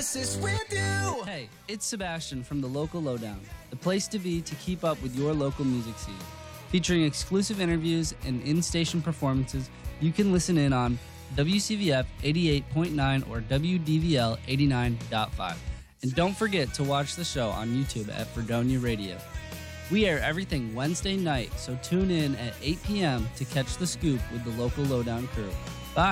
oasis with you. Hey, it's Sebastian from the Local Lowdown, the place to be to keep up with your local music scene. Featuring exclusive interviews and in-station performances, you can listen in on WCVF 88.9 or WDVL 89.5. And don't forget to watch the show on YouTube at Fredonia Radio. We air everything Wednesday night, so tune in at 8 p.m. to catch the scoop with the Local Lowdown crew.